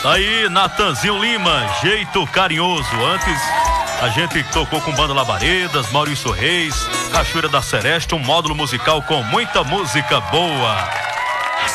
Tá aí, Natanzinho Lima, Jeito Carinhoso. Antes a gente tocou com Banda Labaredas, Maurício Reis, Cachoeira da Sereste, um módulo musical com muita música boa.